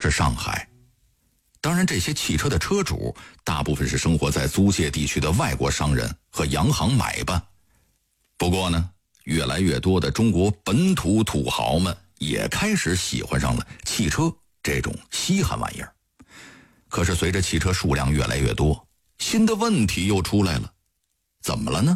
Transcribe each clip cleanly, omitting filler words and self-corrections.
是上海。当然，这些汽车的车主大部分是生活在租界地区的外国商人和洋行买办。不过呢，越来越多的中国本土土豪们也开始喜欢上了汽车这种稀罕玩意儿。可是随着汽车数量越来越多，新的问题又出来了。怎么了呢？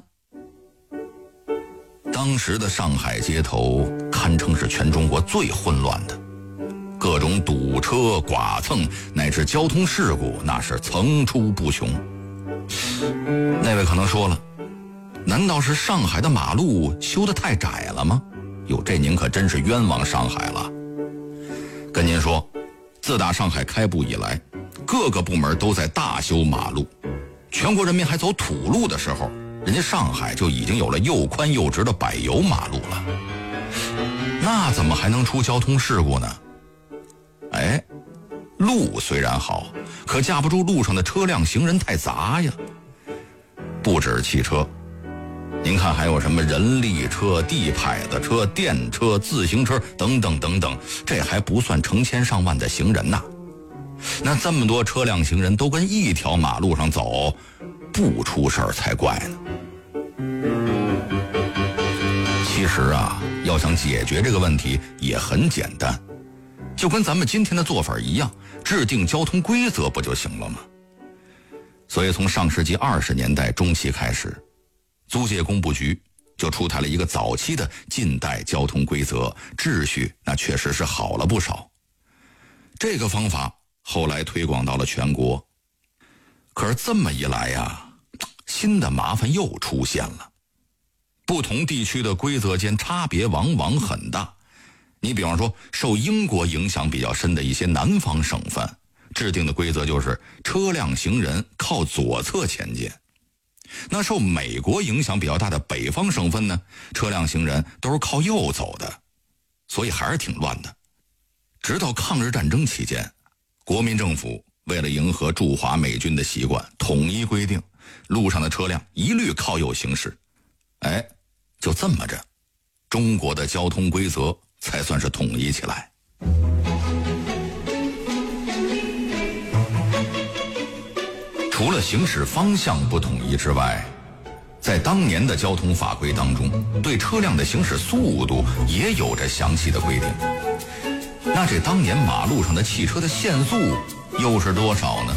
当时的上海街头堪称是全中国最混乱的，各种堵车、剐蹭乃至交通事故那是层出不穷。那位可能说了，难道是上海的马路修得太窄了吗？哟，这您可真是冤枉上海了。跟您说，自打上海开埠以来，各个部门都在大修马路，全国人民还走土路的时候，人家上海就已经有了又宽又直的柏油马路了。那怎么还能出交通事故呢？路虽然好，可架不住路上的车辆行人太杂呀。不止汽车，您看还有什么人力车、地排子车、电车、自行车等等等等，这还不算成千上万的行人呐。那这么多车辆行人都跟一条马路上走，不出事儿才怪呢。其实啊，要想解决这个问题也很简单，就跟咱们今天的做法一样，制定交通规则不就行了吗？所以从上世纪20年代中期开始，租界工部局就出台了一个早期的近代交通规则，秩序那确实是好了不少。这个方法后来推广到了全国。可是这么一来呀，新的麻烦又出现了。不同地区的规则间差别往往很大。你比方说，受英国影响比较深的一些南方省份，制定的规则就是车辆行人靠左侧前进。那受美国影响比较大的北方省份呢，车辆行人都是靠右走的，所以还是挺乱的。直到抗日战争期间，国民政府为了迎合驻华美军的习惯，统一规定路上的车辆一律靠右行驶。就这么着，中国的交通规则才算是统一起来。除了行驶方向不统一之外，在当年的交通法规当中，对车辆的行驶速度也有着详细的规定。那这当年马路上的汽车的限速又是多少呢？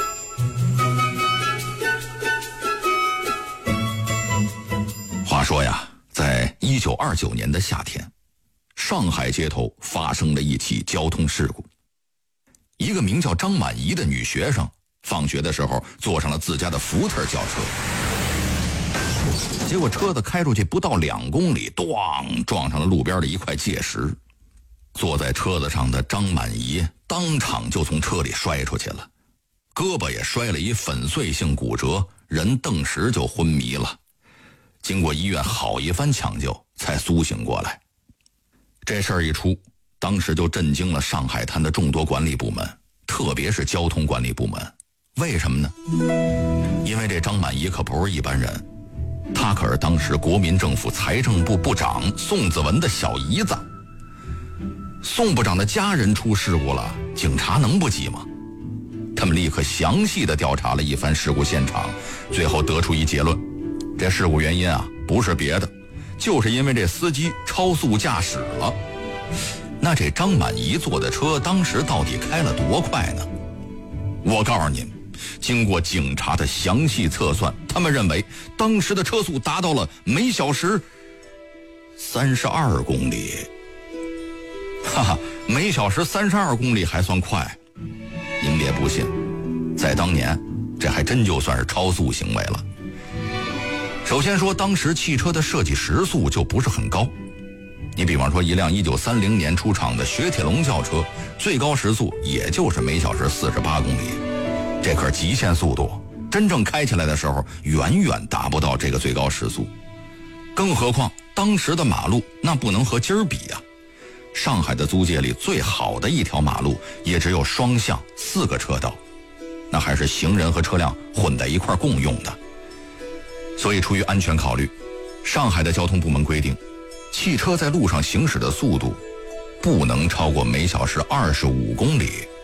话说呀，在1929年的夏天，上海街头发生了一起交通事故。一个名叫张满怡的女学生放学的时候坐上了自家的福特轿车，结果车子开出去不到2公里，撞上了路边的一块界石。坐在车子上的张满怡当场就从车里摔出去了，胳膊也摔了一粉碎性骨折，人顿时就昏迷了。经过医院好一番抢救，才苏醒过来。这事儿一出，当时就震惊了上海滩的众多管理部门，特别是交通管理部门。为什么呢？因为这张满怡可不是一般人，他可是当时国民政府财政部部长宋子文的小姨子。宋部长的家人出事故了，警察能不急吗？他们立刻详细的调查了一番事故现场，最后得出一结论，这事故原因啊，不是别的，就是因为这司机超速驾驶了。那这张满怡坐的车当时到底开了多快呢？我告诉您，经过警察的详细测算，他们认为当时的车速达到了每小时32公里。每小时32公里还算快？您别不信，在当年这还真就算是超速行为了。首先说，当时汽车的设计时速就不是很高。你比方说，一辆1930年出厂的雪铁龙轿车，最高时速也就是每小时48公里，这可是极限速度，真正开起来的时候远远达不到这个最高时速。更何况当时的马路那不能和今儿比呀。上海的租界里最好的一条马路也只有双向4个车道，那还是行人和车辆混在一块共用的。所以出于安全考虑，上海的交通部门规定，汽车在路上行驶的速度不能超过每小时25公里。